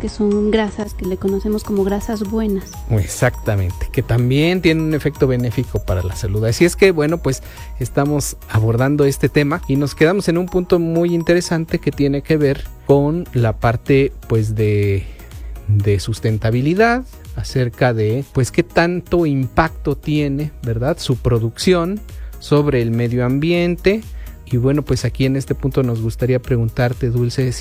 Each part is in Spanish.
que son grasas que le conocemos como grasas buenas. Exactamente, que también tienen un efecto benéfico para la salud. Así es que, bueno, pues estamos abordando este tema y nos quedamos en un punto muy interesante que tiene que ver con la parte, pues, de sustentabilidad, acerca de, pues, qué tanto impacto tiene, ¿verdad?, su producción sobre el medio ambiente. Y bueno, pues aquí en este punto nos gustaría preguntarte, Dulce,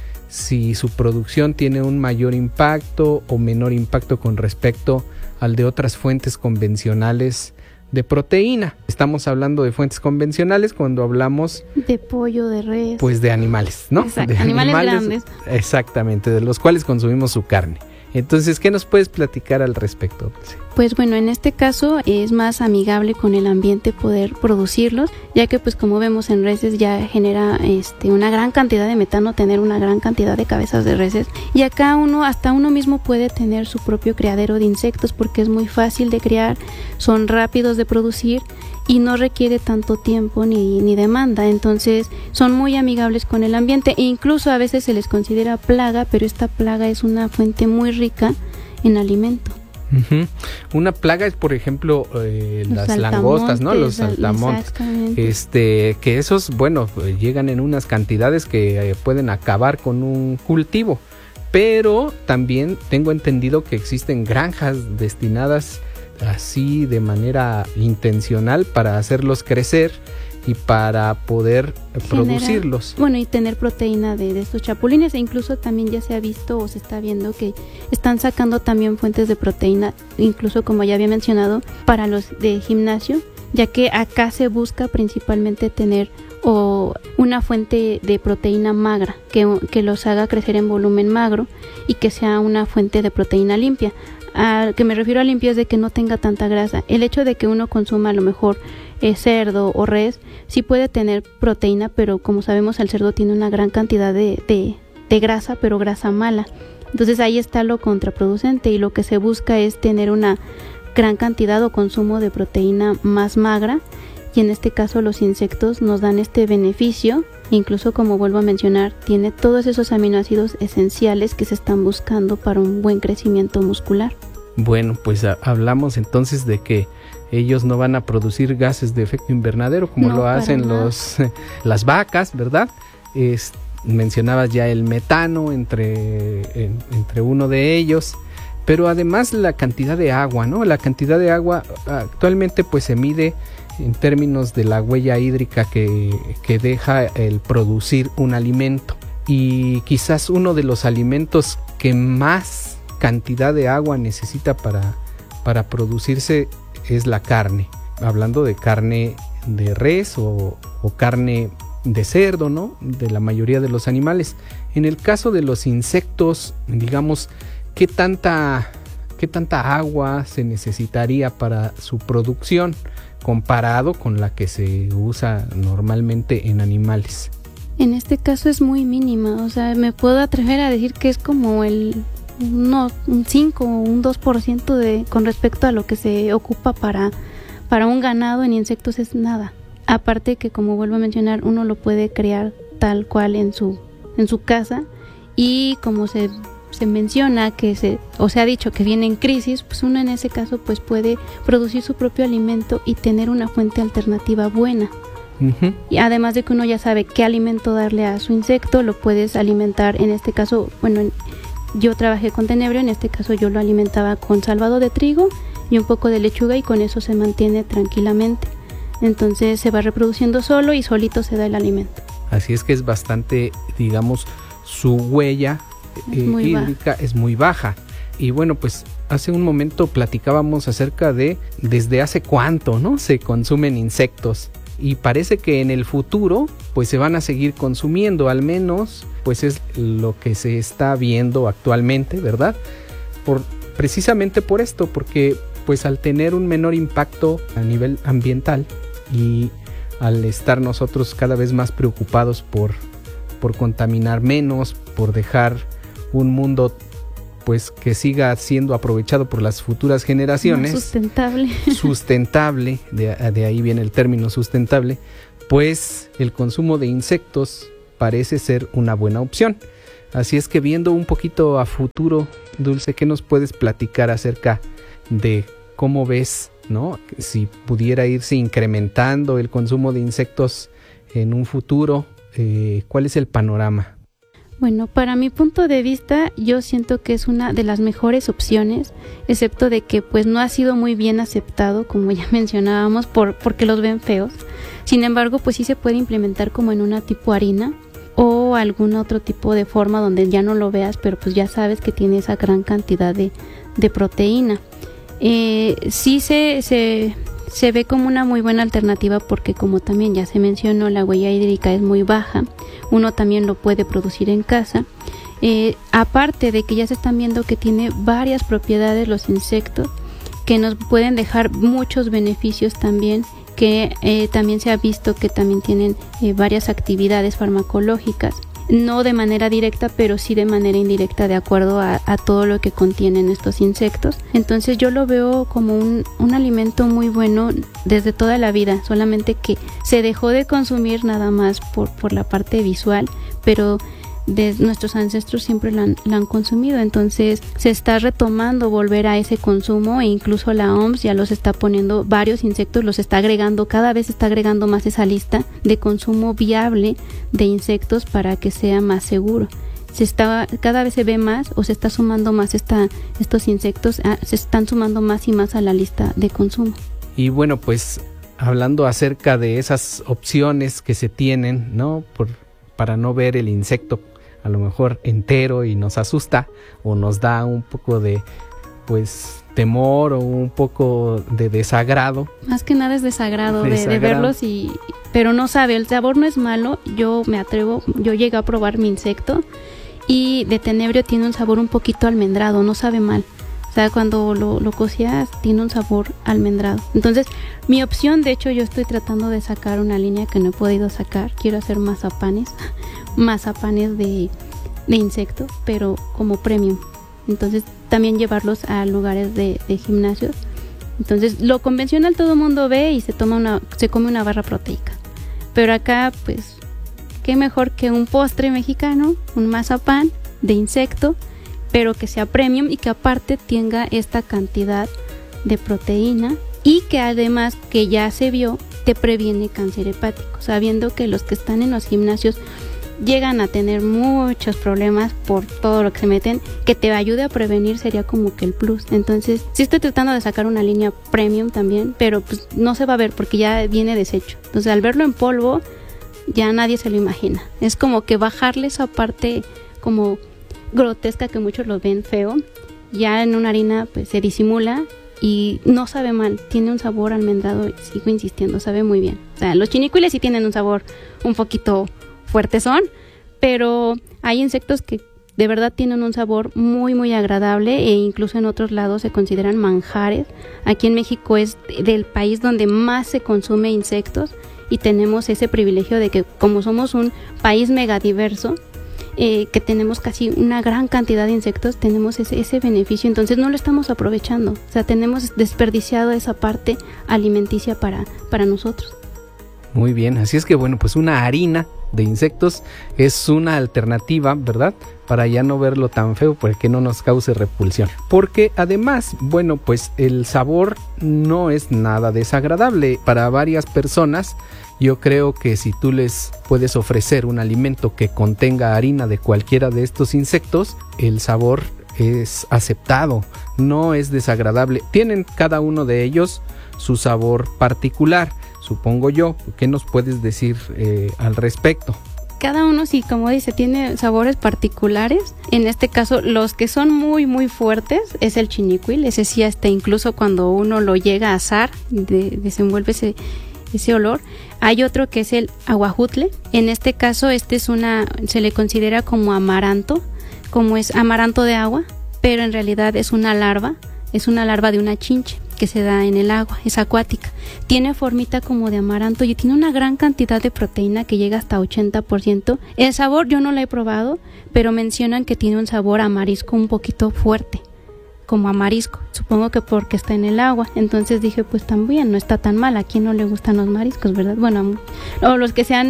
si su producción tiene un mayor impacto o menor impacto con respecto al de otras fuentes convencionales de proteína. Estamos hablando de fuentes convencionales cuando hablamos de pollo, de res. Pues de animales, ¿no? Exacto, de animales grandes. Exactamente, de los cuales consumimos su carne. Entonces, ¿qué nos puedes platicar al respecto, Dulce? Pues bueno, en este caso es más amigable con el ambiente poder producirlos, ya que pues como vemos en reses ya genera una gran cantidad de metano tener una gran cantidad de cabezas de reses, y acá hasta uno mismo puede tener su propio criadero de insectos porque es muy fácil de criar, son rápidos de producir y no requiere tanto tiempo ni demanda, entonces son muy amigables con el ambiente e incluso a veces se les considera plaga, pero esta plaga es una fuente muy rica en alimento. Uh-huh. Una plaga es, por ejemplo, las langostas, ¿no? Los saltamontes. Que esos, bueno, llegan en unas cantidades que pueden acabar con un cultivo, pero también tengo entendido que existen granjas destinadas así de manera intencional para hacerlos crecer y para poder producirlos. Bueno, y tener proteína de estos chapulines, e incluso también ya se ha visto o se está viendo que están sacando también fuentes de proteína, incluso como ya había mencionado, para los de gimnasio, ya que acá se busca principalmente tener una fuente de proteína magra, que los haga crecer en volumen magro y que sea una fuente de proteína limpia. A que me refiero a limpio es de que no tenga tanta grasa. El hecho de que uno consuma a lo mejor cerdo o res, sí puede tener proteína, pero como sabemos el cerdo tiene una gran cantidad de grasa, pero grasa mala. Entonces ahí está lo contraproducente, y lo que se busca es tener una gran cantidad o consumo de proteína más magra, y en este caso los insectos nos dan este beneficio. Incluso, como vuelvo a mencionar, tiene todos esos aminoácidos esenciales que se están buscando para un buen crecimiento muscular. Bueno, pues hablamos entonces de que ellos no van a producir gases de efecto invernadero como lo hacen las vacas, ¿verdad? Mencionabas ya el metano entre uno de ellos, pero además la cantidad de agua, ¿no? La cantidad de agua actualmente pues se mide en términos de la huella hídrica que deja el producir un alimento, y quizás uno de los alimentos que más cantidad de agua necesita para producirse es la carne, hablando de carne de res o carne de cerdo, ¿no? De la mayoría de los animales. En el caso de los insectos, digamos, ¿qué tanta agua se necesitaría para su producción comparado con la que se usa normalmente en animales? En este caso es muy mínima, o sea, me puedo atrever a decir que es como un 5 o un 2% con respecto a lo que se ocupa para un ganado. En insectos es nada. Aparte que, como vuelvo a mencionar, uno lo puede crear tal cual en su casa, y como se menciona que se ha dicho que viene en crisis, pues uno en ese caso pues puede producir su propio alimento y tener una fuente alternativa buena. Uh-huh. Y además de que uno ya sabe qué alimento darle a su insecto, lo puedes alimentar. En este caso, bueno, yo trabajé con tenebrio, en este caso yo lo alimentaba con salvado de trigo y un poco de lechuga, y con eso se mantiene tranquilamente. Entonces se va reproduciendo solo y solito se da el alimento. Así es que es bastante, digamos, su huella hídrica es muy baja. Y bueno, pues hace un momento platicábamos acerca de desde hace cuánto, ¿no?, se consumen insectos, y parece que en el futuro pues se van a seguir consumiendo, al menos pues es lo que se está viendo actualmente, ¿verdad? Precisamente por esto, porque pues al tener un menor impacto a nivel ambiental y al estar nosotros cada vez más preocupados por contaminar menos, por dejar un mundo pues que siga siendo aprovechado por las futuras generaciones, sustentable, de ahí viene el término sustentable, pues el consumo de insectos parece ser una buena opción. Así es que viendo un poquito a futuro, Dulce, ¿qué nos puedes platicar acerca de cómo ves, ¿no? Si pudiera irse incrementando el consumo de insectos en un futuro, ¿cuál es el panorama? Bueno, para mi punto de vista, yo siento que es una de las mejores opciones, excepto de que pues no ha sido muy bien aceptado, como ya mencionábamos, porque los ven feos. Sin embargo, pues sí se puede implementar como en una tipo harina o algún otro tipo de forma donde ya no lo veas, pero pues ya sabes que tiene esa gran cantidad de proteína. Sí se ve como una muy buena alternativa porque, como también ya se mencionó, la huella hídrica es muy baja. Uno también lo puede producir en casa. Aparte de que ya se están viendo que tiene varias propiedades los insectos que nos pueden dejar muchos beneficios también, que también se ha visto que también tienen varias actividades farmacológicas, no de manera directa, pero sí de manera indirecta, de acuerdo a todo lo que contienen estos insectos. Entonces yo lo veo como un alimento muy bueno desde toda la vida, solamente que se dejó de consumir nada más por la parte visual, pero nuestros ancestros siempre la han consumido. Entonces se está retomando volver a ese consumo, e incluso la OMS ya los está poniendo, varios insectos los está agregando, cada vez está agregando más esa lista de consumo viable de insectos para que sea más seguro. Cada vez se ve más, o se está sumando más estos insectos, se están sumando más y más a la lista de consumo. Y bueno, pues hablando acerca de esas opciones que se tienen, ¿no? Para no ver el insecto a lo mejor entero y nos asusta o nos da un poco de pues temor o un poco de desagrado. Más que nada es desagrado. De verlos pero no sabe, el sabor no es malo. Yo llegué a probar mi insecto y de tenebrio tiene un sabor un poquito almendrado, no sabe mal. O sea, cuando lo cocías tiene un sabor almendrado. Entonces, mi opción, de hecho, yo estoy tratando de sacar una línea que no he podido sacar. Quiero hacer mazapanes de insectos, pero como premium. Entonces, también llevarlos a lugares de gimnasios. Entonces, lo convencional todo el mundo ve y se come una barra proteica. Pero acá, pues, qué mejor que un postre mexicano, un mazapán de insecto, pero que sea premium y que aparte tenga esta cantidad de proteína, y que además, que ya se vio, te previene cáncer hepático, sabiendo que los que están en los gimnasios llegan a tener muchos problemas por todo lo que se meten. Que te ayude a prevenir sería como que el plus. Entonces sí estoy tratando de sacar una línea premium también, pero pues no se va a ver porque ya viene deshecho. Entonces al verlo en polvo ya nadie se lo imagina. Es como que bajarle esa parte como grotesca que muchos lo ven feo. Ya en una harina pues se disimula y no sabe mal, tiene un sabor almendrado, sigo insistiendo, sabe muy bien. O sea, los chinicuiles sí tienen un sabor un poquito fuertezón, pero hay insectos que de verdad tienen un sabor muy muy agradable, e incluso en otros lados se consideran manjares. Aquí en México es del país donde más se consume insectos y tenemos ese privilegio de que, como somos un país megadiverso, que tenemos casi una gran cantidad de insectos, tenemos ese beneficio. Entonces no lo estamos aprovechando, o sea, tenemos desperdiciado esa parte alimenticia para nosotros. Muy bien, así es que bueno, pues una harina de insectos es una alternativa, ¿verdad? Para ya no verlo tan feo, para que no nos cause repulsión. Porque además, bueno, pues el sabor no es nada desagradable para varias personas. Yo creo que si tú les puedes ofrecer un alimento que contenga harina de cualquiera de estos insectos, el sabor es aceptado, no es desagradable. Tienen cada uno de ellos su sabor particular, supongo yo. ¿Qué nos puedes decir al respecto? Cada uno, sí, como dice, tiene sabores particulares. En este caso, los que son muy muy fuertes es el chinicuil. Ese sí, hasta incluso cuando uno lo llega a asar, desenvuelve ese olor. Hay otro que es el aguajutle. En este caso, se le considera como amaranto, como es amaranto de agua, pero en realidad es una larva de una chinche que se da en el agua, es acuática. Tiene formita como de amaranto y tiene una gran cantidad de proteína que llega hasta 80%. El sabor yo no lo he probado, pero mencionan que tiene un sabor a marisco un poquito fuerte, como a marisco, supongo que porque está en el agua. Entonces dije, pues también no está tan mal. ¿A quién no le gustan los mariscos, verdad? Bueno, o los que sean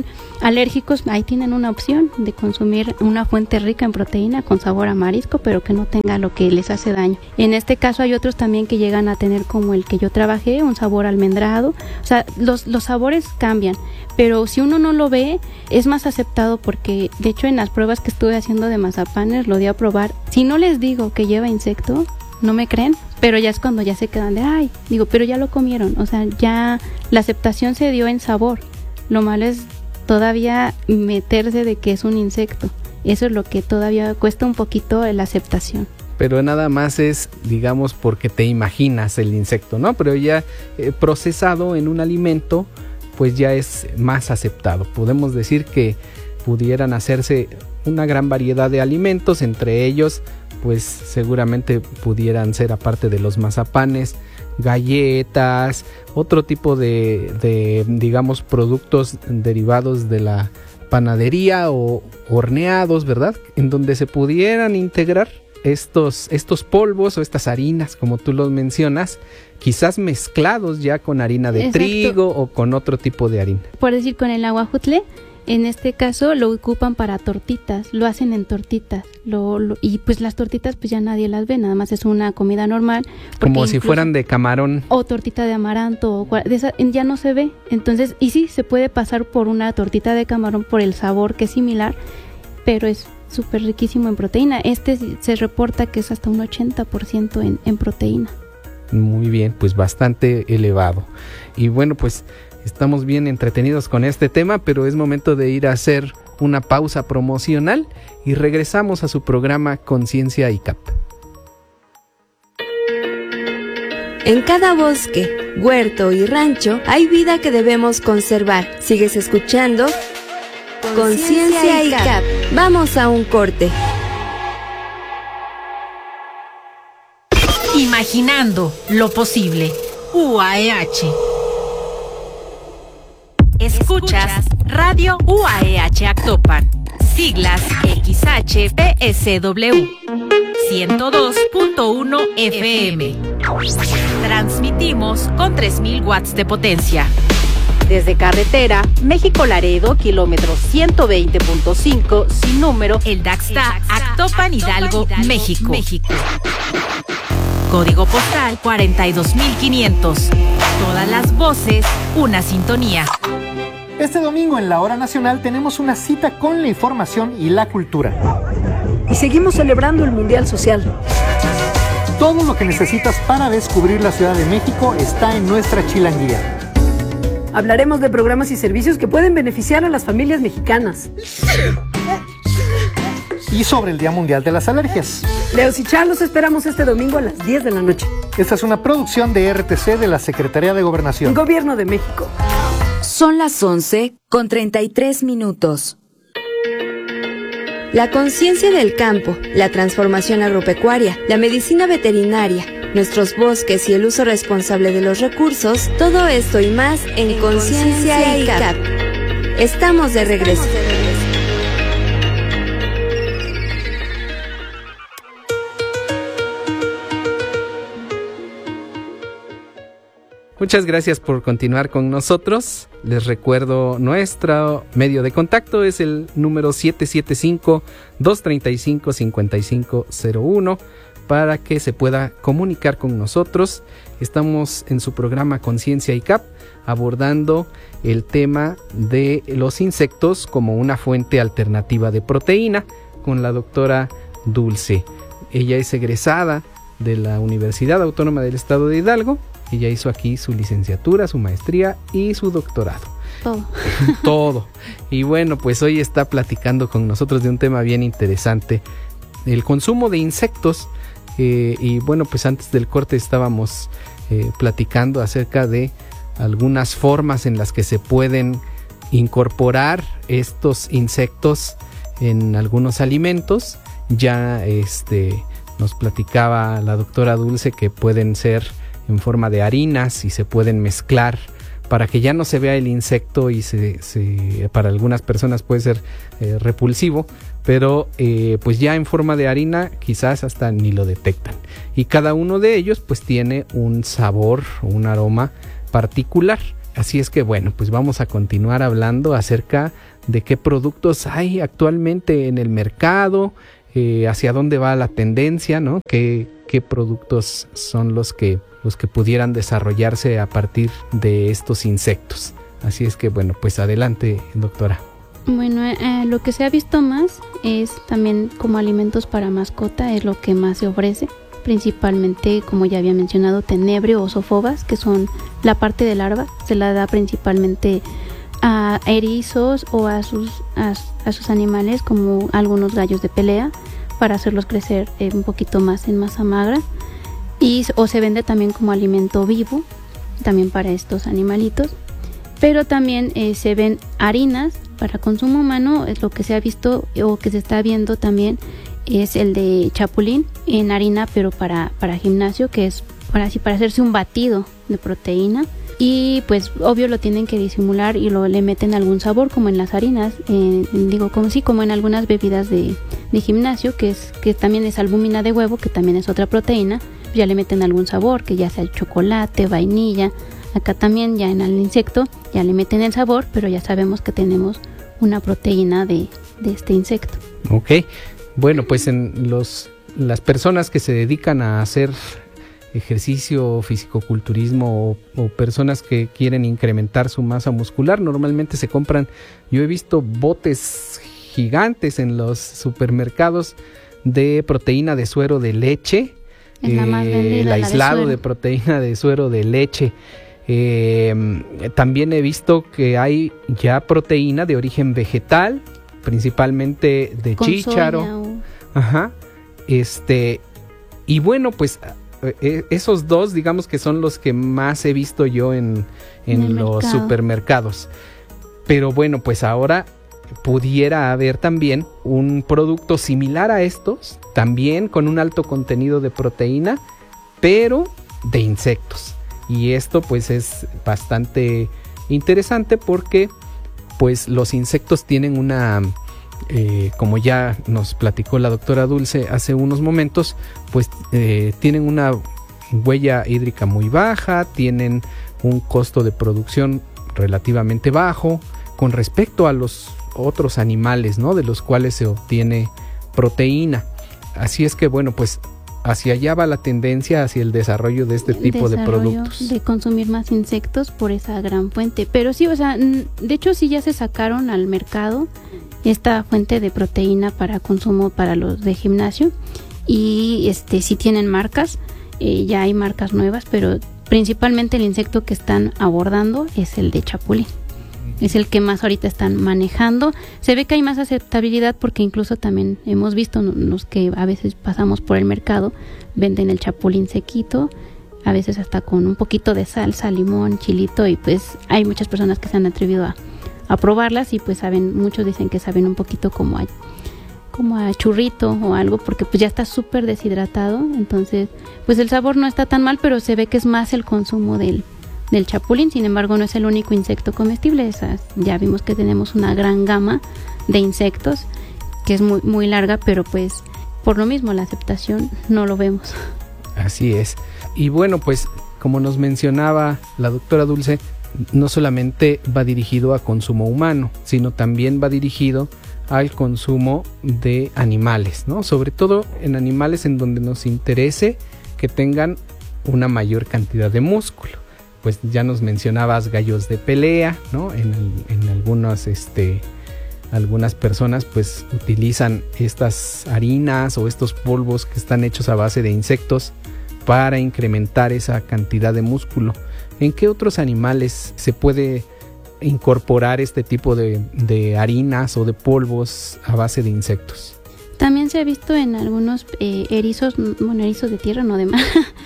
alérgicos, ahí tienen una opción de consumir una fuente rica en proteína con sabor a marisco, pero que no tenga lo que les hace daño. En este caso hay otros también que llegan a tener, como el que yo trabajé, un sabor almendrado. O sea, los sabores cambian, pero si uno no lo ve, es más aceptado, porque de hecho en las pruebas que estuve haciendo de mazapanes lo di a probar. Si no les digo que lleva insecto, no me creen, pero ya es cuando ya se quedan de, digo, pero ya lo comieron. O sea, ya la aceptación se dio en sabor. Lo malo es todavía meterse de que es un insecto. Eso es lo que todavía cuesta un poquito la aceptación. Pero nada más es, digamos, porque te imaginas el insecto, ¿no? Pero ya procesado en un alimento, pues ya es más aceptado. Podemos decir que pudieran hacerse una gran variedad de alimentos, entre ellos pues seguramente pudieran ser, aparte de los mazapanes, galletas, otro tipo de digamos productos derivados de la panadería o horneados, ¿verdad? En donde se pudieran integrar estos polvos o estas harinas, como tú los mencionas, quizás mezclados ya con harina de Exacto. trigo o con otro tipo de harina. Por decir, con el aguajutle, en este caso lo ocupan para tortitas, lo hacen en tortitas, y pues las tortitas pues ya nadie las ve, nada más es una comida normal. Como si fueran de camarón. O tortita de amaranto, ya no se ve. Entonces, y sí, se puede pasar por una tortita de camarón por el sabor, que es similar, pero es súper riquísimo en proteína. Se reporta que es hasta un 80% en proteína. Muy bien, pues bastante elevado. Y bueno, pues estamos bien entretenidos con este tema, pero es momento de ir a hacer una pausa promocional y regresamos a su programa Conciencia ICAP. En cada bosque, huerto y rancho hay vida que debemos conservar. Sigues escuchando Conciencia ICAP. Vamos a un corte. Imaginando lo posible. UAEH. Escuchas Radio UAEH Actopan. Siglas XHPSW 102.1 FM. Transmitimos con 3000 watts de potencia. Desde carretera México Laredo, kilómetro 120.5, sin número, el Daxta, Actopan, Hidalgo, México. Código postal 42500. Todas las voces, una sintonía. Este domingo en la Hora Nacional tenemos una cita con la información y la cultura. Y seguimos celebrando el Mundial Social. Todo lo que necesitas para descubrir la Ciudad de México está en nuestra chilanguía. Hablaremos de programas y servicios que pueden beneficiar a las familias mexicanas. Y sobre el Día Mundial de las Alergias. Leos y Char, los esperamos este domingo a las 10 de la noche. Esta es una producción de RTC de la Secretaría de Gobernación. Gobierno de México. Son las 11:33. La conciencia del campo, la transformación agropecuaria, la medicina veterinaria, nuestros bosques y el uso responsable de los recursos, todo esto y más en Conciencia ICAP. Estamos de regreso. Muchas gracias por continuar con nosotros. Les recuerdo, nuestro medio de contacto es el número 775-235-5501 para que se pueda comunicar con nosotros. Estamos en su programa Conciencia ICAP abordando el tema de los insectos como una fuente alternativa de proteína con la doctora Dulce. Ella es egresada de la Universidad Autónoma del Estado de Hidalgo. Ella hizo aquí su licenciatura, su maestría y su doctorado. Todo. Y bueno, pues hoy está platicando con nosotros de un tema bien interesante, el consumo de insectos. Y bueno, pues antes del corte estábamos platicando acerca de algunas formas en las que se pueden incorporar estos insectos en algunos alimentos. Ya nos platicaba la doctora Dulce que pueden ser en forma de harinas y se pueden mezclar para que ya no se vea el insecto y para algunas personas puede ser repulsivo, pero pues ya en forma de harina quizás hasta ni lo detectan. Y cada uno de ellos pues tiene un sabor, un aroma particular. Así es que bueno, pues vamos a continuar hablando acerca de qué productos hay actualmente en el mercado, hacia dónde va la tendencia, ¿no? ¿Qué productos son los que pudieran desarrollarse a partir de estos insectos? Así es que bueno, pues adelante, doctora. Bueno, lo que se ha visto más es también como alimentos para mascota, es lo que más se ofrece. Principalmente, como ya había mencionado, tenebrio o zoofobas, que son la parte de larva, se la da principalmente a erizos o a sus animales, como algunos gallos de pelea, para hacerlos crecer un poquito más en masa magra, o se vende también como alimento vivo, también para estos animalitos. Pero también se ven harinas para consumo humano, es lo que se ha visto o que se está viendo también, es el de chapulín en harina, pero para gimnasio, que es para hacerse un batido de proteína. Y pues obvio lo tienen que disimular y le meten algún sabor, como en las harinas, como en algunas bebidas de gimnasio, que también es albúmina de huevo, que también es otra proteína. Ya le meten algún sabor, que ya sea chocolate, vainilla. Acá también ya en el insecto ya le meten el sabor, pero ya sabemos que tenemos una proteína de este insecto. Ok, bueno, pues las personas que se dedican a hacer ejercicio, fisicoculturismo o personas que quieren incrementar su masa muscular, normalmente se compran, yo he visto botes gigantes en los supermercados de proteína de suero de leche, el aislado de proteína de suero de leche. También he visto que hay ya proteína de origen vegetal, principalmente de con chícharo. Ajá. Y bueno, pues esos dos, digamos que son los que más he visto yo en los supermercados. Pero bueno, pues ahora pudiera haber también un producto similar a estos, también con un alto contenido de proteína, pero de insectos. Y esto pues es bastante interesante porque pues los insectos tienen una, como ya nos platicó la doctora Dulce hace unos momentos, pues tienen una huella hídrica muy baja, tienen un costo de producción relativamente bajo con respecto a los otros animales, ¿no? De los cuales se obtiene proteína. Así es que bueno, pues hacia allá va la tendencia, hacia el desarrollo de este tipo de productos. De consumir más insectos por esa gran fuente. Pero sí, o sea, de hecho sí ya se sacaron al mercado esta fuente de proteína para consumo para los de gimnasio. Y sí tienen marcas, ya hay marcas nuevas, pero principalmente el insecto que están abordando es el de chapulín. Es el que más ahorita están manejando. Se ve que hay más aceptabilidad porque incluso también hemos visto los que a veces pasamos por el mercado, venden el chapulín sequito, a veces hasta con un poquito de salsa, limón, chilito, y pues hay muchas personas que se han atrevido a probarlas y pues muchos dicen que saben un poquito como a churrito o algo, porque pues ya está súper deshidratado, entonces pues el sabor no está tan mal, pero se ve que es más el consumo del chapulín. Sin embargo, no es el único insecto comestible. Ya vimos que tenemos una gran gama de insectos que es muy, muy larga, pero pues por lo mismo la aceptación no lo vemos. Así es. Y bueno, pues como nos mencionaba la doctora Dulce, no solamente va dirigido a consumo humano, sino también va dirigido al consumo de animales, ¿no? Sobre todo en animales en donde nos interese que tengan una mayor cantidad de músculo. Pues ya nos mencionabas gallos de pelea, ¿no? En algunas personas pues utilizan estas harinas o estos polvos que están hechos a base de insectos para incrementar esa cantidad de músculo. ¿En qué otros animales se puede incorporar este tipo de harinas o de polvos a base de insectos? También se ha visto en algunos erizos de tierra, no de mar,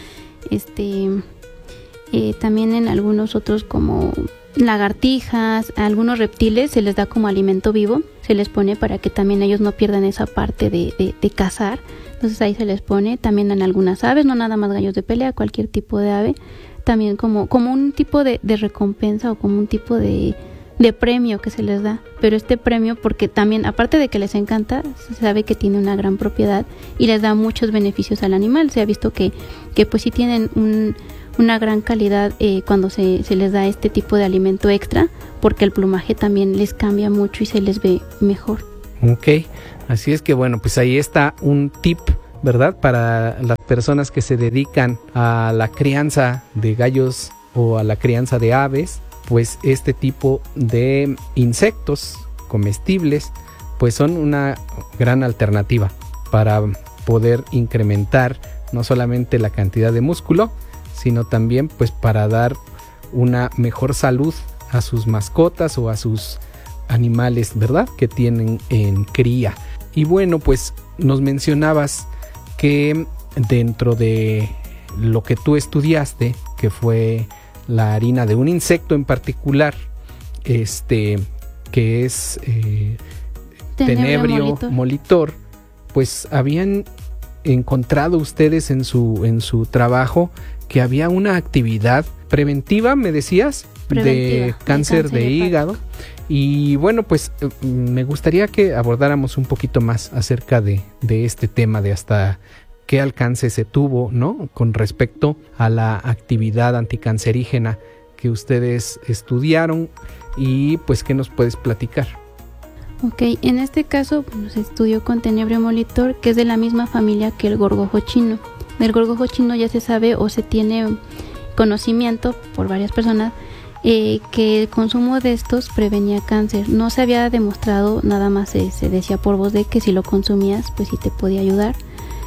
también en algunos otros como lagartijas, a algunos reptiles se les da como alimento vivo, se les pone para que también ellos no pierdan esa parte de cazar, entonces ahí se les pone. También en algunas aves, no nada más gallos de pelea, cualquier tipo de ave, también como un tipo de recompensa o como un tipo de premio que se les da, pero este premio, porque también aparte de que les encanta, se sabe que tiene una gran propiedad y les da muchos beneficios al animal. Se ha visto que pues sí tienen una gran calidad cuando se les da este tipo de alimento extra, porque el plumaje también les cambia mucho y se les ve mejor. Ok, así es que bueno, pues ahí está un tip, ¿verdad? Para las personas que se dedican a la crianza de gallos o a la crianza de aves, pues este tipo de insectos comestibles pues son una gran alternativa para poder incrementar no solamente la cantidad de músculo, sino también pues para dar una mejor salud a sus mascotas o a sus animales, ¿verdad?, que tienen en cría. Y bueno, pues nos mencionabas que dentro de lo que tú estudiaste, que fue la harina de un insecto en particular, que es Tenebrio molitor, pues habían encontrado ustedes en su trabajo que había una actividad preventiva, me decías, de cáncer de hígado. Y bueno, pues me gustaría que abordáramos un poquito más acerca de este tema, de hasta qué alcance se tuvo, ¿no?, con respecto a la actividad anticancerígena que ustedes estudiaron, y pues qué nos puedes platicar. Ok, en este caso se estudió con Tenebrio molitor, que es de la misma familia que el gorgojo chino. Del gorgojo chino ya se sabe o se tiene conocimiento por varias personas que el consumo de estos prevenía cáncer. No se había demostrado, nada más se decía por voz de que si lo consumías pues sí te podía ayudar.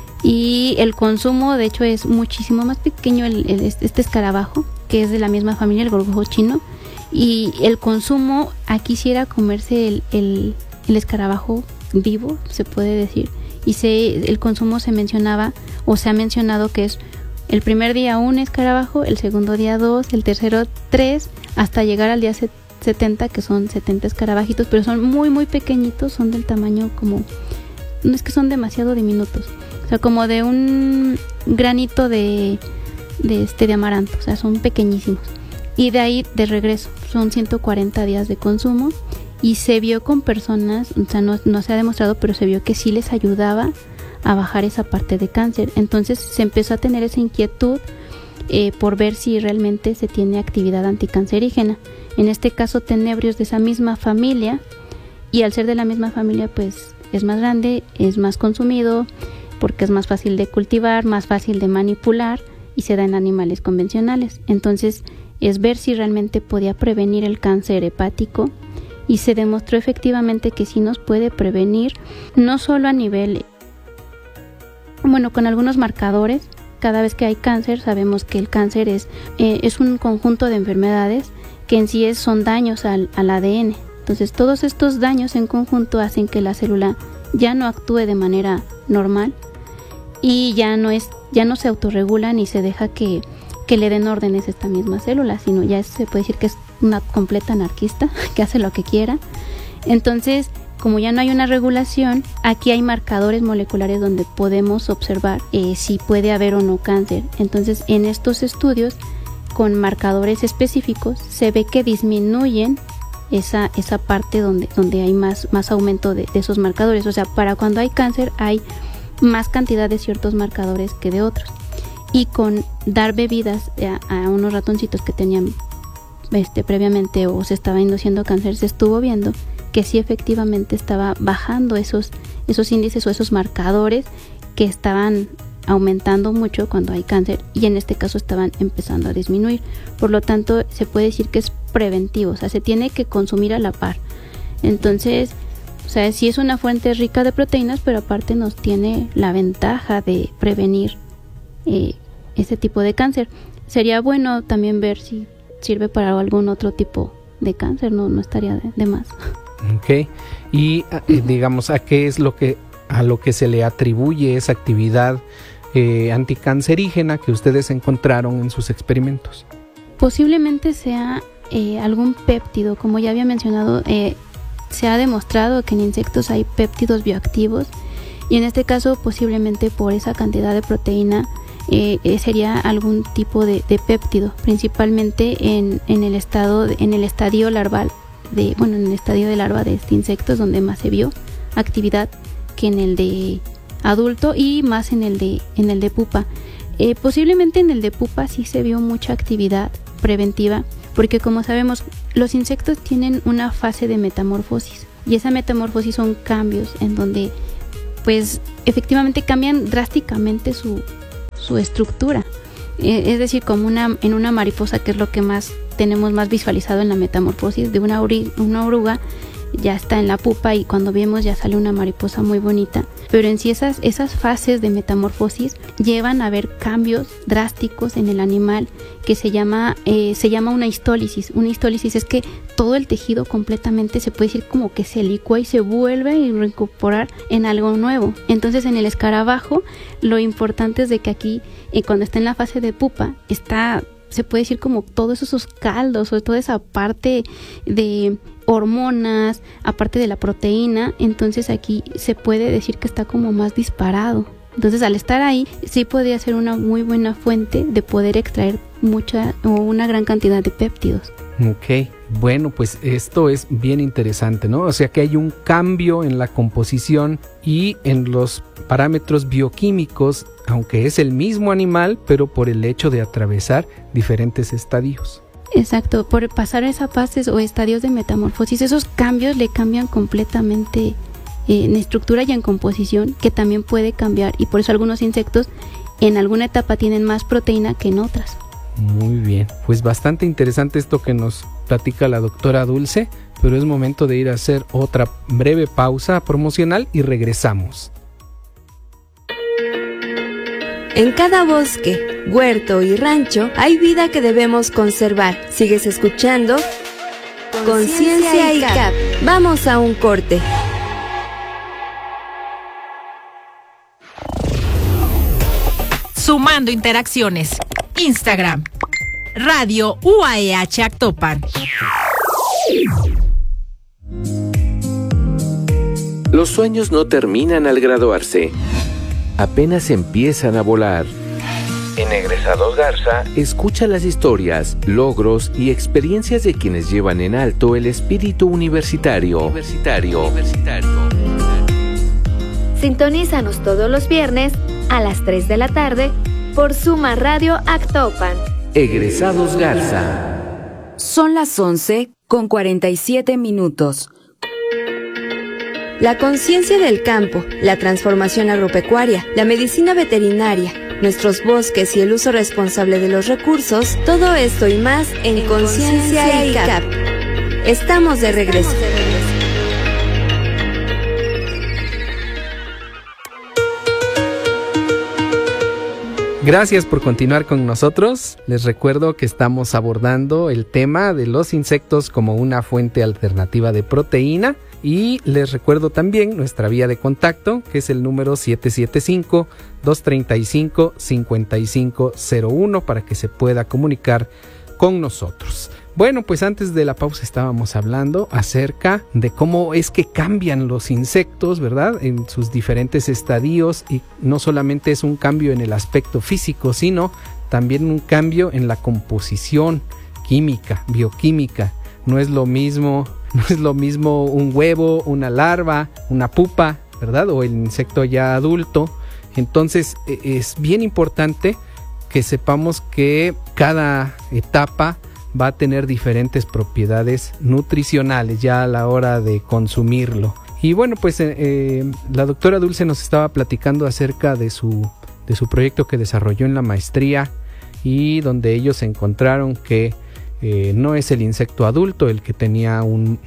Y el consumo de hecho es muchísimo más pequeño este escarabajo, que es de la misma familia, el gorgojo chino, y el consumo aquí sí era comerse el escarabajo vivo, se puede decir, y el consumo se mencionaba o se ha mencionado que es el primer día un escarabajo, el segundo día 2, el tercero 3, hasta llegar al día 70, que son 70 escarabajitos, pero son muy muy pequeñitos, son del tamaño como, no es que son demasiado diminutos, o sea, como de un granito de amaranto, o sea, son pequeñísimos. Y de ahí de regreso, son 140 días de consumo, y se vio con personas, o sea, no se ha demostrado, pero se vio que sí les ayudaba a bajar esa parte de cáncer. Entonces se empezó a tener esa inquietud por ver si realmente se tiene actividad anticancerígena. En este caso Tenebrio es de esa misma familia, y al ser de la misma familia pues es más grande, es más consumido, porque es más fácil de cultivar, más fácil de manipular, y se da en animales convencionales. Entonces es ver si realmente podía prevenir el cáncer hepático, y se demostró efectivamente que sí nos puede prevenir, no solo a nivel, bueno, con algunos marcadores. Cada vez que hay cáncer sabemos que el cáncer es un conjunto de enfermedades que en sí son daños al ADN. Entonces todos estos daños en conjunto hacen que la célula ya no actúe de manera normal, y ya no se autorregula ni se deja que le den órdenes a esta misma célula, sino ya se puede decir que es una completa anarquista que hace lo que quiera. Entonces, como ya no hay una regulación, aquí hay marcadores moleculares donde podemos observar si puede haber o no cáncer. Entonces, en estos estudios con marcadores específicos se ve que disminuyen esa parte donde hay más aumento de esos marcadores. O sea, para cuando hay cáncer hay más cantidad de ciertos marcadores que de otros. Y con dar bebidas a unos ratoncitos que tenían previamente o se estaba induciendo cáncer, se estuvo viendo que sí efectivamente estaba bajando esos índices o esos marcadores que estaban aumentando mucho cuando hay cáncer, y en este caso estaban empezando a disminuir. Por lo tanto, se puede decir que es preventivo, o sea, se tiene que consumir a la par. Entonces, o sea, sí es una fuente rica de proteínas, pero aparte nos tiene la ventaja de prevenir ese tipo de cáncer. Sería bueno también ver si sirve para algún otro tipo de cáncer, no estaría de más. Ok, y digamos, ¿a qué es a lo que se le atribuye esa actividad anticancerígena que ustedes encontraron en sus experimentos? Posiblemente sea algún péptido, como ya había mencionado, se ha demostrado que en insectos hay péptidos bioactivos, y en este caso posiblemente por esa cantidad de proteína sería algún tipo de péptido, principalmente en el estadio larval en el estadio de larva de este insecto es donde más se vio actividad que en el de adulto y más en el de pupa. Posiblemente en el de pupa sí se vio mucha actividad preventiva, porque como sabemos, los insectos tienen una fase de metamorfosis, y esa metamorfosis son cambios en donde pues efectivamente cambian drásticamente su estructura. Es decir, como en una mariposa, que es lo que más tenemos más visualizado en la metamorfosis de una oruga, ya está en la pupa y cuando vemos ya sale una mariposa muy bonita, pero en sí esas fases de metamorfosis llevan a ver cambios drásticos en el animal que se llama una histólisis. Una histólisis es que todo el tejido completamente se puede decir como que se licúa y se vuelve a reincorporar en algo nuevo. Entonces en el escarabajo lo importante es de que aquí cuando está en la fase de pupa se puede decir como todos esos caldos o toda esa parte de hormonas, aparte de la proteína, entonces aquí se puede decir que está como más disparado. Entonces al estar ahí sí podría ser una muy buena fuente de poder extraer mucha o una gran cantidad de péptidos. Ok, bueno, pues esto es bien interesante, ¿no? O sea que hay un cambio en la composición y en los parámetros bioquímicos, aunque es el mismo animal, pero por el hecho de atravesar diferentes estadios. Exacto, por pasar a esas fases o estadios de metamorfosis, esos cambios le cambian completamente en estructura y en composición, que también puede cambiar, y por eso algunos insectos en alguna etapa tienen más proteína que en otras. Muy bien, pues bastante interesante esto que nos platica la doctora Dulce, pero es momento de ir a hacer otra breve pausa promocional y regresamos. En cada bosque, huerto y rancho hay vida que debemos conservar. Sigues escuchando Conciencia ICAP. Vamos a un corte. Sumando interacciones. Instagram, Radio UAEH Actopan. Los sueños no terminan al graduarse, apenas empiezan a volar. En Egresados Garza, escucha las historias, logros y experiencias de quienes llevan en alto el espíritu universitario. Sintonízanos todos los viernes a las 3 de la tarde por Suma Radio Actopan. Egresados Garza. Son las 11:47. La conciencia del campo, la transformación agropecuaria, la medicina veterinaria, nuestros bosques y el uso responsable de los recursos, todo esto y más en Conciencia ICAP. Estamos de regreso. Gracias por continuar con nosotros. Les recuerdo que estamos abordando el tema de los insectos como una fuente alternativa de proteína. Y les recuerdo también nuestra vía de contacto, que es el número 775-235-5501 para que se pueda comunicar con nosotros. Bueno, pues antes de la pausa estábamos hablando acerca de cómo es que cambian los insectos, ¿verdad? En sus diferentes estadios, y no solamente es un cambio en el aspecto físico, sino también un cambio en la composición química, bioquímica. No es lo mismo un huevo, una larva, una pupa, ¿verdad? O el insecto ya adulto. Entonces es bien importante que sepamos que cada etapa va a tener diferentes propiedades nutricionales ya a la hora de consumirlo. Y bueno, pues la doctora Dulce nos estaba platicando acerca de su proyecto que desarrolló en la maestría, y donde ellos encontraron que no es el insecto adulto el que tenía un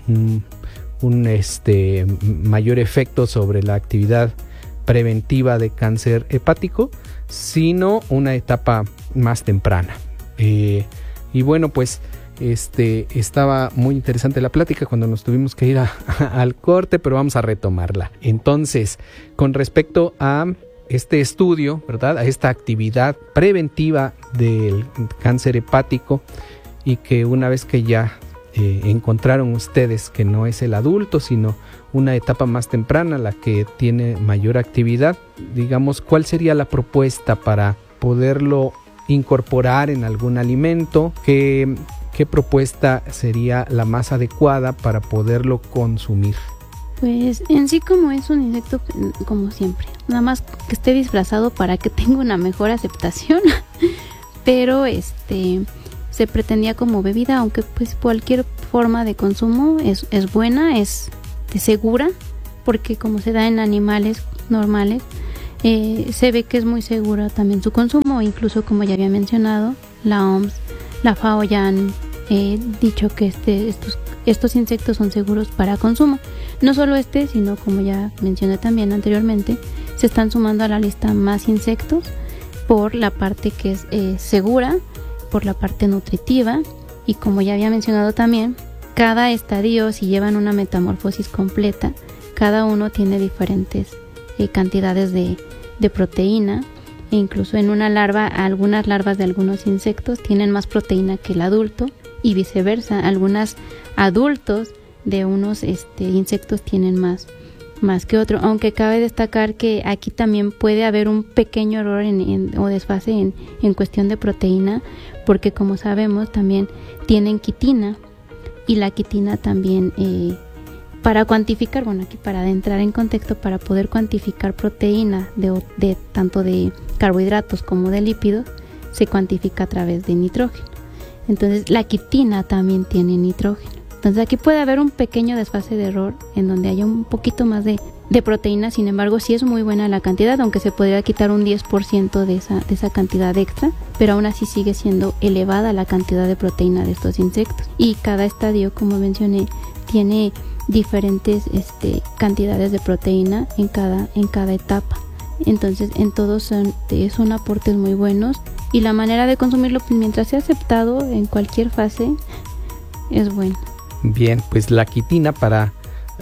mayor efecto sobre la actividad preventiva de cáncer hepático, sino una etapa más temprana. Y bueno, pues estaba muy interesante la plática cuando nos tuvimos que ir al corte, pero vamos a retomarla. Entonces, con respecto a este estudio, ¿verdad?, a esta actividad preventiva del cáncer hepático, y que una vez que ya encontraron ustedes que no es el adulto, sino una etapa más temprana la que tiene mayor actividad, digamos, ¿cuál sería la propuesta para poderlo incorporar en algún alimento? ¿Qué ¿qué propuesta sería la más adecuada para poderlo consumir? Pues en sí, como es un insecto, como siempre, nada más que esté disfrazado para que tenga una mejor aceptación, pero se pretendía como bebida, aunque pues cualquier forma de consumo es buena, es segura, porque como se da en animales normales, se ve que es muy segura también su consumo. Incluso, como ya había mencionado, la OMS, la FAO ya han dicho que estos insectos son seguros para consumo. No solo sino como ya mencioné también anteriormente, se están sumando a la lista más insectos por la parte que es segura, por la parte nutritiva, y como ya había mencionado también, cada estadio, si llevan una metamorfosis completa, cada uno tiene diferentes cantidades de proteína, e incluso en una larva, algunas larvas de algunos insectos tienen más proteína que el adulto, y viceversa, algunos adultos de unos insectos tienen más que otro, aunque cabe destacar que aquí también puede haber un pequeño error o desfase en cuestión de proteína, porque como sabemos también tienen quitina, y la quitina también para cuantificar, bueno, aquí para entrar en contexto, para poder cuantificar proteína de tanto de carbohidratos como de lípidos, se cuantifica a través de nitrógeno. Entonces la quitina también tiene nitrógeno. Entonces aquí puede haber un pequeño desfase de error en donde haya un poquito más de proteína. Sin embargo, sí es muy buena la cantidad, aunque se podría quitar un 10% de esa cantidad extra, pero aún así sigue siendo elevada la cantidad de proteína de estos insectos. Y cada estadio, como mencioné, tiene diferentes cantidades de proteína en cada etapa. Entonces en todos son aportes muy buenos, y la manera de consumirlo, pues, mientras sea aceptado en cualquier fase, es bueno. Bien, pues la quitina, para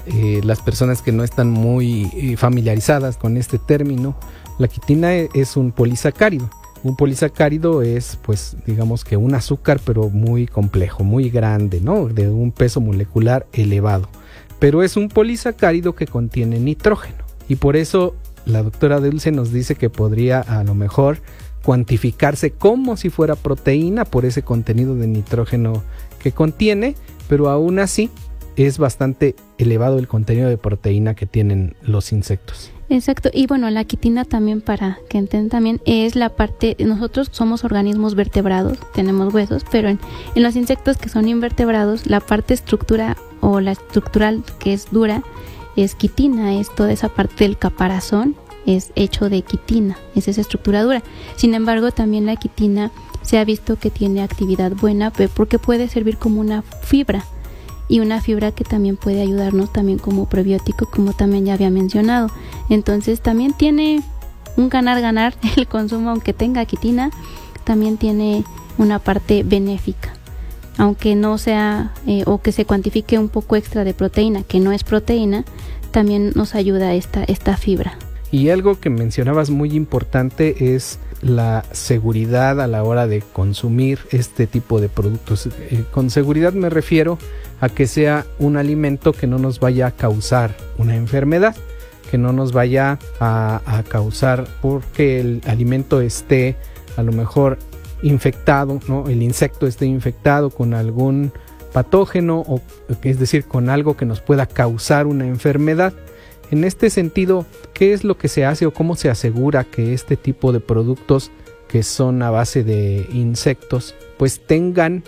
las personas que no están muy familiarizadas con este término, la quitina es un polisacárido. Un polisacárido es, pues, digamos que un azúcar, pero muy complejo, muy grande, ¿no? De un peso molecular elevado. Pero es un polisacárido que contiene nitrógeno. Y por eso la doctora Dulce nos dice que podría a lo mejor cuantificarse como si fuera proteína por ese contenido de nitrógeno que contiene, pero aún así es bastante elevado el contenido de proteína que tienen los insectos. Exacto, y bueno, la quitina también, para que entiendan también, es la parte, nosotros somos organismos vertebrados, tenemos huesos, pero en los insectos que son invertebrados, la parte estructura o la estructural que es dura es quitina, es toda esa parte del caparazón, es hecho de quitina, es esa estructura dura. Sin embargo, también la quitina se ha visto que tiene actividad buena porque puede servir como una fibra, y una fibra que también puede ayudarnos también como prebiótico, como también ya había mencionado. Entonces también tiene un ganar-ganar el consumo, aunque tenga quitina, también tiene una parte benéfica, aunque no sea o que se cuantifique un poco extra de proteína, que no es proteína, también nos ayuda esta fibra. Y algo que mencionabas muy importante es la seguridad a la hora de consumir este tipo de productos. Con seguridad me refiero a que sea un alimento que no nos vaya a causar una enfermedad, que no nos vaya a causar porque el alimento esté a lo mejor infectado, ¿no? El insecto esté infectado con algún patógeno, o es decir, con algo que nos pueda causar una enfermedad. En este sentido, ¿qué es lo que se hace o cómo se asegura que este tipo de productos que son a base de insectos pues tengan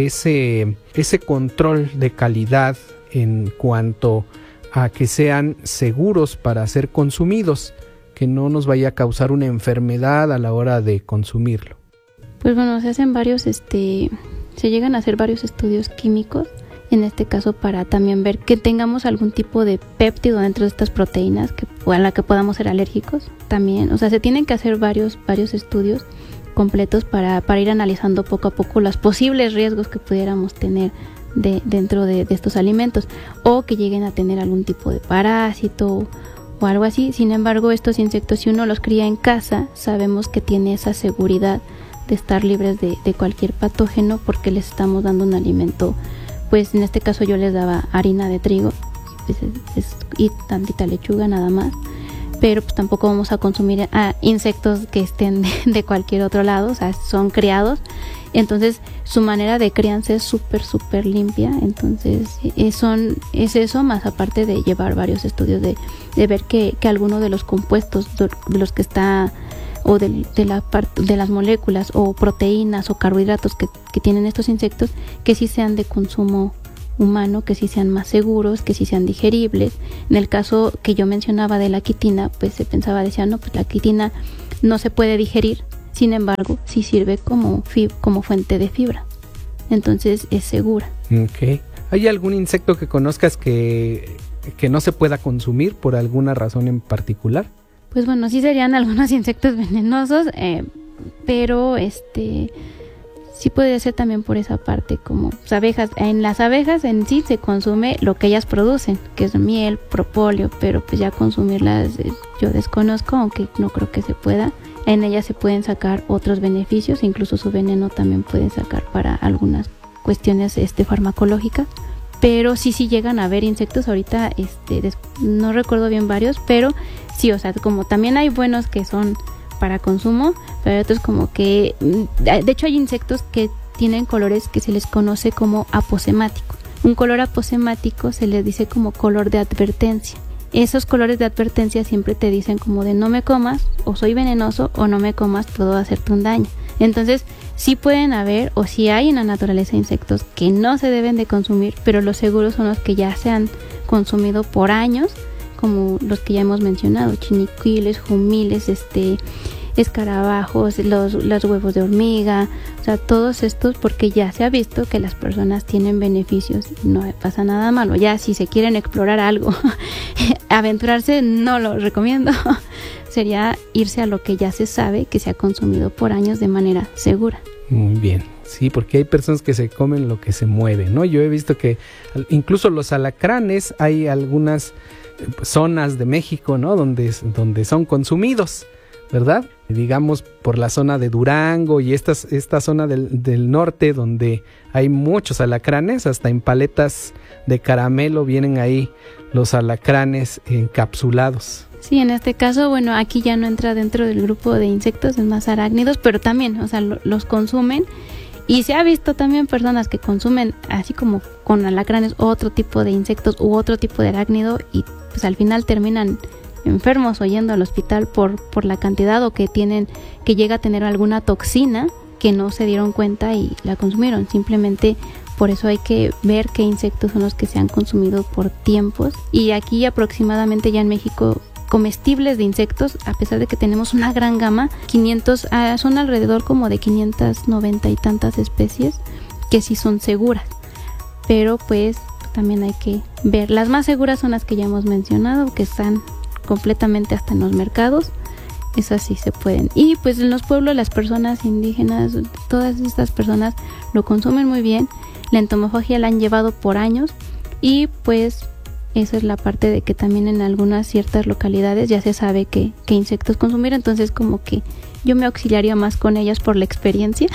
ese control de calidad en cuanto a que sean seguros para ser consumidos, que no nos vaya a causar una enfermedad a la hora de consumirlo? Pues bueno, se hacen varios, se llegan a hacer varios estudios químicos, en este caso para también ver que tengamos algún tipo de péptido dentro de estas proteínas a la que podamos ser alérgicos también. O sea, se tienen que hacer varios estudios completos para ir analizando poco a poco los posibles riesgos que pudiéramos tener dentro de estos alimentos, o que lleguen a tener algún tipo de parásito o algo así. Sin embargo, estos insectos, si uno los cría en casa, sabemos que tiene esa seguridad de estar libres de cualquier patógeno, porque les estamos dando un alimento. Pues en este caso yo les daba harina de trigo, pues y tantita lechuga nada más, pero pues tampoco vamos a consumir insectos que estén de cualquier otro lado, o sea, son criados Entonces su manera de crianza es súper limpia. Entonces es eso, más aparte de llevar varios estudios de ver que alguno de los compuestos de los que está, o de las moléculas o proteínas o carbohidratos que tienen estos insectos, que sí sean de consumo humano, que sí sean más seguros, que sí sean digeribles. En el caso que yo mencionaba de la quitina, pues se pensaba, decía, no, pues la quitina no se puede digerir, sin embargo sí sirve como fuente de fibra, entonces es segura. Okay. ¿Hay algún insecto que conozcas que no se pueda consumir por alguna razón en particular? Pues bueno, sí serían algunos insectos venenosos, pero sí podría ser también por esa parte, como abejas. En las abejas en sí se consume lo que ellas producen, que es miel, propóleo, pero pues ya consumirlas yo desconozco, aunque no creo que se pueda. En ellas se pueden sacar otros beneficios, incluso su veneno también puede sacar para algunas cuestiones farmacológicas. Pero sí llegan a haber insectos ahorita, no recuerdo bien varios, pero sí, o sea, como también hay buenos que son para consumo, pero hay otros como que, de hecho hay insectos que tienen colores que se les conoce como aposemático. Un color aposemático se les dice como color de advertencia. Esos colores de advertencia siempre te dicen como de no me comas, o soy venenoso, o no me comas, puedo hacerte un daño. Entonces sí pueden haber, o sí hay en la naturaleza insectos que no se deben de consumir, pero los seguros son los que ya se han consumido por años, como los que ya hemos mencionado, chinicuiles, jumiles, escarabajos, los huevos de hormiga, o sea, todos estos, porque ya se ha visto que las personas tienen beneficios y no pasa nada malo. Ya si se quieren explorar algo, aventurarse no lo recomiendo, sería irse a lo que ya se sabe que se ha consumido por años de manera segura. Muy bien, sí, porque hay personas que se comen lo que se mueve, ¿no? Yo he visto que incluso los alacranes, hay algunas zonas de México, ¿no? Donde son consumidos, ¿verdad? Digamos por la zona de Durango y esta zona del norte, donde hay muchos alacranes, hasta en paletas de caramelo vienen ahí los alacranes encapsulados. Sí, en este caso, bueno, aquí ya no entra dentro del grupo de insectos, es más arácnidos, pero también, o sea, los consumen. Y se ha visto también personas que consumen, así como con alacranes, otro tipo de insectos u otro tipo de arácnido, y pues al final terminan enfermos o yendo al hospital por la cantidad, o que llega a tener alguna toxina que no se dieron cuenta y la consumieron. Simplemente por eso hay que ver qué insectos son los que se han consumido por tiempos. Y aquí aproximadamente ya en México, comestibles de insectos, a pesar de que tenemos una gran gama, 500, son alrededor como de 590 y tantas especies que sí son seguras, pero pues también hay que ver. Las más seguras son las que ya hemos mencionado, que están completamente hasta en los mercados, esas sí se pueden. Y pues en los pueblos, las personas indígenas, todas estas personas lo consumen muy bien. La entomofagia la han llevado por años, y pues esa es la parte de que también en algunas ciertas localidades ya se sabe qué insectos consumir. Entonces como que yo me auxiliaría más con ellas por la experiencia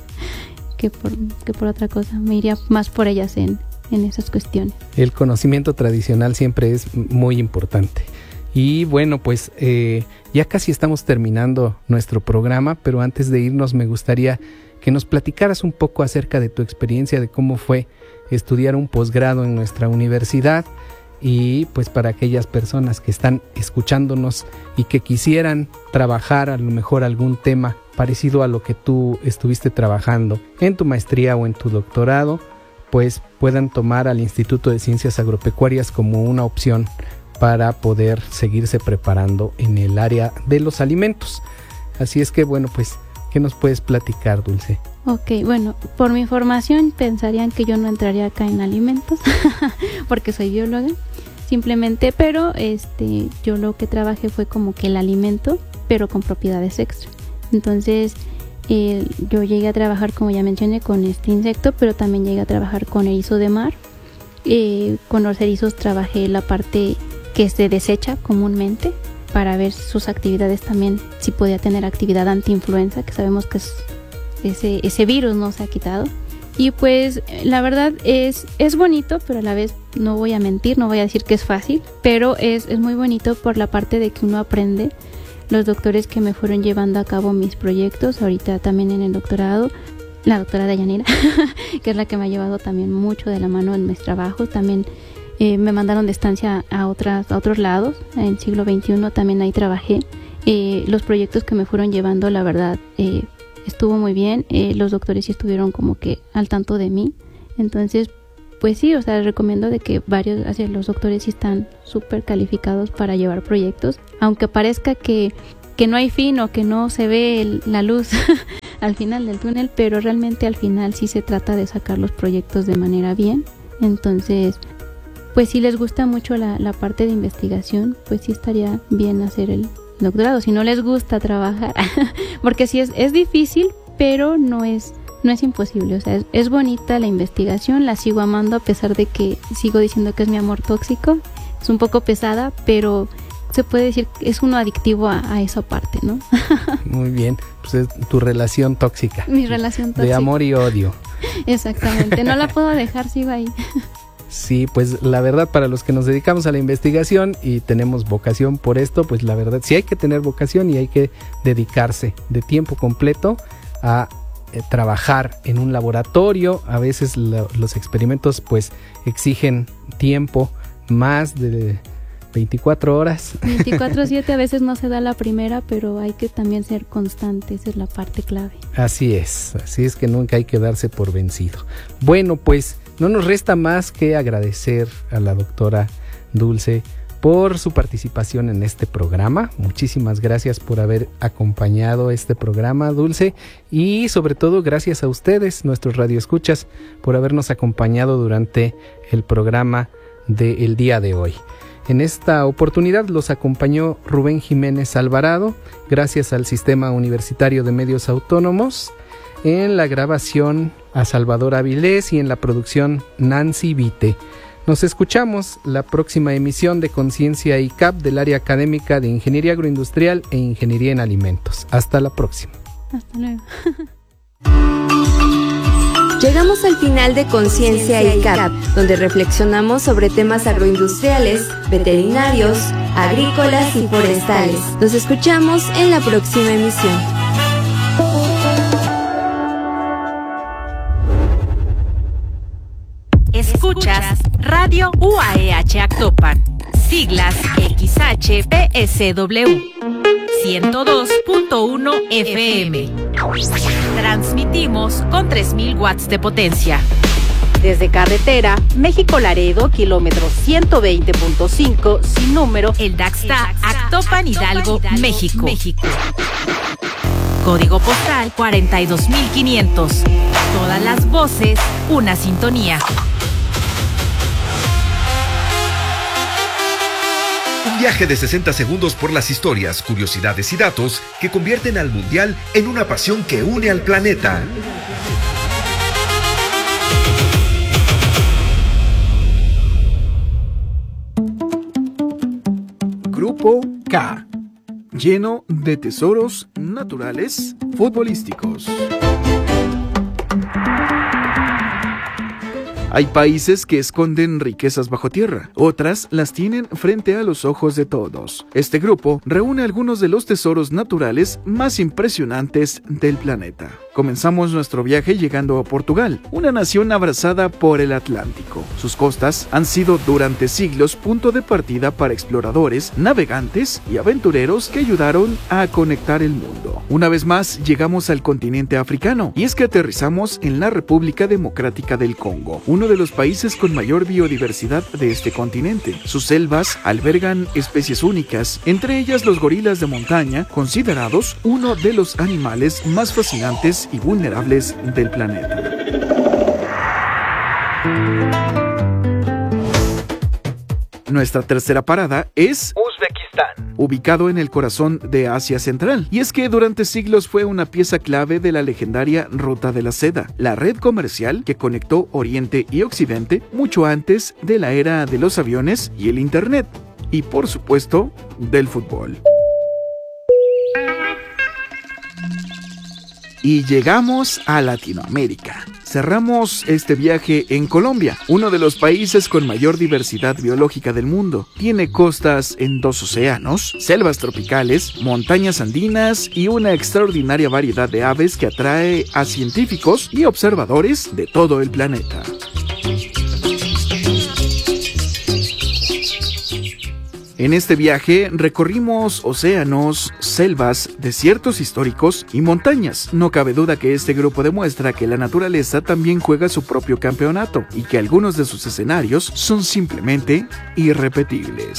que por otra cosa. Me iría más por ellas en esas cuestiones. El conocimiento tradicional siempre es muy importante. Y bueno, pues ya casi estamos terminando nuestro programa, pero antes de irnos me gustaría que nos platicaras un poco acerca de tu experiencia, de cómo fue estudiar un posgrado en nuestra universidad. Y pues para aquellas personas que están escuchándonos y que quisieran trabajar a lo mejor algún tema parecido a lo que tú estuviste trabajando en tu maestría o en tu doctorado, pues puedan tomar al Instituto de Ciencias Agropecuarias como una opción para poder seguirse preparando en el área de los alimentos. Así es que bueno, pues, ¿qué nos puedes platicar, Dulce? Ok, bueno, por mi formación pensarían que yo no entraría acá en alimentos porque soy bióloga, simplemente, pero yo lo que trabajé fue como que el alimento, pero con propiedades extra. Entonces yo llegué a trabajar, como ya mencioné, con este insecto, pero también llegué a trabajar con erizo de mar. Con los erizos trabajé la parte que se desecha comúnmente, para ver sus actividades también, si podía tener actividad antiinfluenza, que sabemos que ese virus no se ha quitado. Y pues la verdad es bonito, pero a la vez no voy a mentir, no voy a decir que es fácil, pero es muy bonito por la parte de que uno aprende. Los doctores que me fueron llevando a cabo mis proyectos, ahorita también en el doctorado, la doctora Dayanira, que es la que me ha llevado también mucho de la mano en mis trabajos. También me mandaron de estancia a otros lados. En siglo XXI también ahí trabajé. Los proyectos que me fueron llevando, la verdad, estuvo muy bien. Los doctores sí estuvieron como que al tanto de mí. Entonces, pues sí, o sea, recomiendo de que los doctores sí están súper calificados para llevar proyectos. Aunque parezca que no hay fin o que no se ve la luz al final del túnel, pero realmente al final sí se trata de sacar los proyectos de manera bien. Entonces, pues si les gusta mucho la parte de investigación, pues sí estaría bien hacer el doctorado. Si no les gusta trabajar, porque sí es difícil, pero no es imposible. O sea, es bonita la investigación, la sigo amando a pesar de que sigo diciendo que es mi amor tóxico. Es un poco pesada, pero se puede decir que es uno adictivo a esa parte, ¿no? Muy bien, pues es tu relación tóxica. Mi relación tóxica. De amor y odio. Exactamente, no la puedo dejar, sigo ahí. Sí, pues la verdad, para los que nos dedicamos a la investigación y tenemos vocación por esto, pues la verdad sí hay que tener vocación y hay que dedicarse de tiempo completo a trabajar en un laboratorio. A veces los experimentos pues exigen tiempo, más de 24 horas. 24/7, a veces no se da la primera, pero hay que también ser constante, esa es la parte clave. Así es que nunca hay que darse por vencido. Bueno, pues no nos resta más que agradecer a la doctora Dulce por su participación en este programa. Muchísimas gracias por haber acompañado este programa, Dulce, y sobre todo gracias a ustedes, nuestros radioescuchas, por habernos acompañado durante el programa del día de hoy. En esta oportunidad los acompañó Rubén Jiménez Alvarado, gracias al Sistema Universitario de Medios Autónomos, en la grabación a Salvador Avilés y en la producción Nancy Vite. Nos escuchamos la próxima emisión de Conciencia ICAP del área académica de Ingeniería Agroindustrial e Ingeniería en Alimentos. Hasta la próxima. Hasta luego. Llegamos al final de Conciencia ICAP, donde reflexionamos sobre temas agroindustriales, veterinarios, agrícolas y forestales. Nos escuchamos en la próxima emisión. Escuchas Radio UAEH Actopan, siglas XHPSW, 102.1 FM. Transmitimos con 3000 watts de potencia. Desde carretera, México-Laredo, kilómetro 120.5, sin número, el DAXTA, Actopan, Hidalgo, México. Código postal 42500. Todas las voces, una sintonía. Un viaje de 60 segundos por las historias, curiosidades y datos que convierten al mundial en una pasión que une al planeta. Grupo K, lleno de tesoros naturales futbolísticos. Hay países que esconden riquezas bajo tierra, otras las tienen frente a los ojos de todos. Este grupo reúne algunos de los tesoros naturales más impresionantes del planeta. Comenzamos nuestro viaje llegando a Portugal, una nación abrazada por el Atlántico. Sus costas han sido durante siglos punto de partida para exploradores, navegantes y aventureros que ayudaron a conectar el mundo. Una vez más llegamos al continente africano, y es que aterrizamos en la República Democrática del Congo, uno de los países con mayor biodiversidad de este continente. Sus selvas albergan especies únicas, entre ellas los gorilas de montaña, considerados uno de los animales más fascinantes y vulnerables del planeta. Nuestra tercera parada es Uzbekistán, ubicado en el corazón de Asia Central. Y es que durante siglos fue una pieza clave de la legendaria Ruta de la Seda, la red comercial que conectó Oriente y Occidente mucho antes de la era de los aviones y el Internet. Y por supuesto, del fútbol. y llegamos a Latinoamérica. Cerramos este viaje en Colombia, uno de los países con mayor diversidad biológica del mundo. Tiene costas en 2 océanos, selvas tropicales, montañas andinas y una extraordinaria variedad de aves que atrae a científicos y observadores de todo el planeta. En este viaje recorrimos océanos, selvas, desiertos históricos y montañas. No cabe duda que este grupo demuestra que la naturaleza también juega su propio campeonato y que algunos de sus escenarios son simplemente irrepetibles.